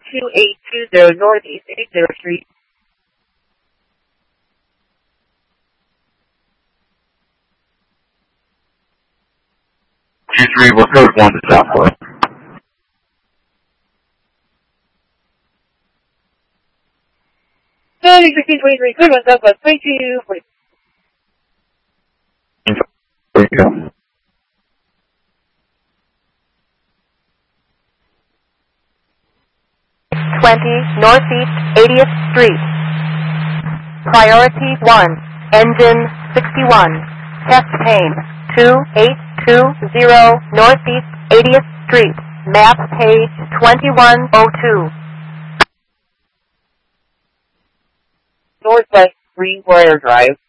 2820 Northeast 80th Street. 23, we're code 1 to Southwest. Code 1623, code 1 Southwest, 2240. There you go. 20 Northeast 80th Street. Priority 1, engine 61. Test pain 2820 Northeast 80th Street. Map page 2102. Northwest Greenbrier Drive.